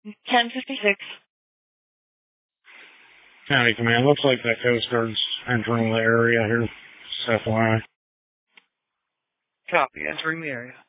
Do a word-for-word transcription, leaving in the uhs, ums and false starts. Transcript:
ten fifty-six. County Command, looks like that Coast Guard's entering the area here. Just F Y I. Copy, entering the area.